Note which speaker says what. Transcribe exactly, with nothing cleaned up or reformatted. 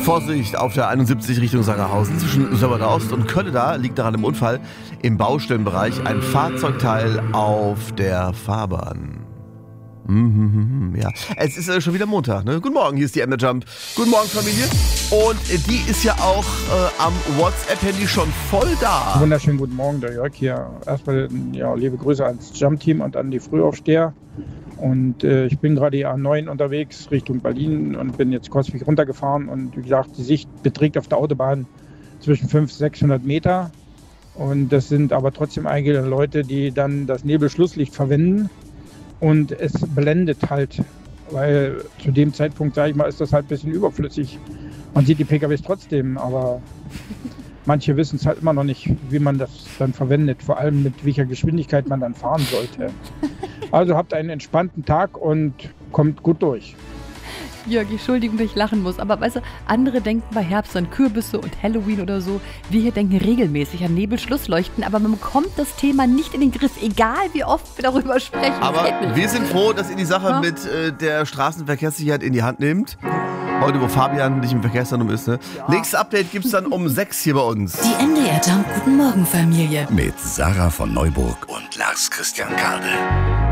Speaker 1: Vorsicht auf der einundsiebzig Richtung Sangerhausen zwischen Sömmerda-Ost und Kölleda liegt daran im Unfall im Baustellenbereich ein Fahrzeugteil auf der Fahrbahn. Mhm, ja, es ist äh, schon wieder Montag, ne? Guten Morgen, hier ist die Ender Jump. Guten Morgen, Familie. Und äh, die ist ja auch äh, am WhatsApp-Handy schon voll da.
Speaker 2: Wunderschönen guten Morgen, der Jörg hier. Erstmal ja, liebe Grüße ans Jump-Team und an die Frühaufsteher. Und äh, ich bin gerade hier A neun unterwegs Richtung Berlin und bin jetzt Coswig runtergefahren. Und wie gesagt, die Sicht beträgt auf der Autobahn zwischen fünfhundert und sechshundert Meter. Und das sind aber trotzdem einige Leute, die dann das Nebelschlusslicht verwenden. Und es blendet halt, weil zu dem Zeitpunkt, sage ich mal, ist das halt ein bisschen überflüssig. Man sieht die P K Ws trotzdem, aber manche wissen es halt immer noch nicht, wie man das dann verwendet. Vor allem mit welcher Geschwindigkeit man dann fahren sollte. Also habt einen entspannten Tag und kommt gut durch.
Speaker 3: Jörg, Entschuldigung, dass ich lachen muss, aber weißt du, andere denken bei Herbst an Kürbisse und Halloween oder so. Wir hier denken regelmäßig an Nebelschlussleuchten, aber man bekommt das Thema nicht in den Griff, egal wie oft wir darüber sprechen.
Speaker 1: Aber wir sind froh, dass ihr die Sache ja? mit äh, der Straßenverkehrssicherheit in die Hand nehmt. Heute, wo Fabian nicht im Verkehrszentrum ist. Ne? Ja. Nächstes Update gibt es dann um sechs hier bei uns.
Speaker 4: Die N D R Jump Guten Morgen Familie.
Speaker 5: Mit Sarah von Neuburg und Lars Christian Kade.